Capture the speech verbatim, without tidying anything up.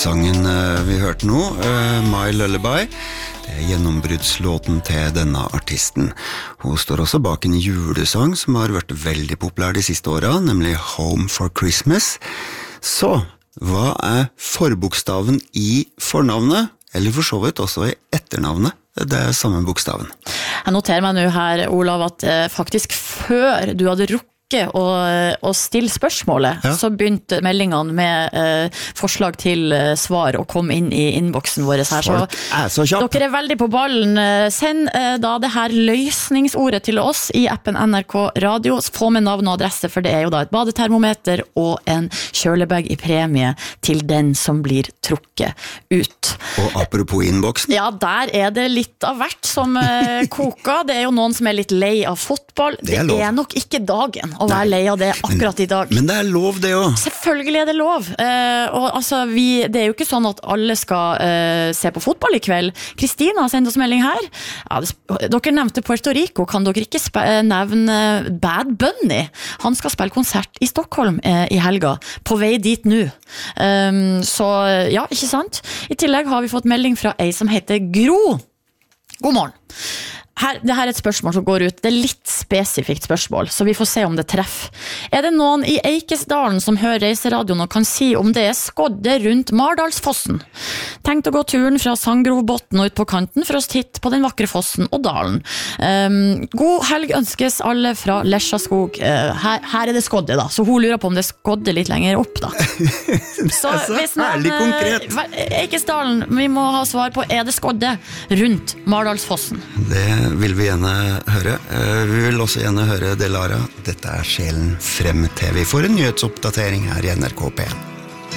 sangen vi hørte nå, My Lullaby. Det er gjennombruddslåten til denne artisten. Hun står også bak en julesang som har vært veldig populær de siste årene, nemlig Home for Christmas. Så, hva er forbokstaven i fornavnet, eller for så vidt også i etternavnet? Det er samme bokstaven. Jeg noterer meg nå her, Olav, at eh, faktisk før du hadde rukket å, å stille spørsmålet, ja. Så begynte meldingene med eh, forslag til eh, svar og kom inn i innboksen vår her. Så, er så kjapp. Dere er veldig på ballen. Send eh, da det her løsningsordet til oss i appen N R K Radio. Få med navn og adresse, for det er jo da et badetermometer og en kjølebag i premie til den som blir trukket ut. Og apropos innboksen. Ja, der er det litt av hvert som eh, koker. Det er jo noen som er litt lei av fotball. Det er, det er nok ikke dagen å være lei av det akkurat i dag. Men, men det er lov det også. Selvfølgelig er det lov. Eh, og altså, vi, det er jo ikke sånn at alle skal eh, se på fotball i kveld. Kristina har sendt oss melding her. Ja, det, dere nevnte Puerto Rico. Kan dere ikke spe, nevne Bad Bunny? Han skal spille konsert i Stockholm eh, i helga. På vei dit nå. Um, så ja, ikke sant? I tillegg har vi fått melding fra ei som heter Gro. God morgen. Her, det her er et spørsmål som går ut. Det er litt spesifikt spørsmål, så vi får se om det treffer. Er det noen i Eikesdalen som hører Reiseradioen og kan si om det er skodde rundt Mardalsfossen? Tenkt å gå turen fra Sangrovbotn og ut på kanten for å titte på den vakre fossen og dalen. Um, god helg ønskes alle fra Lesjaskog. Uh, her, her er det skodde da, så hun lurer på om det er skodde litt lenger opp da. Så hvis man, uh, Eikesdalen, vi må ha svar på, er det skodde rundt Mardalsfossen? Det vil vi gjerne høre. Vi vil også gjerne høre Delara. Dette er Sjelen frem til vi får en nyhetsoppdatering her i N R K P en.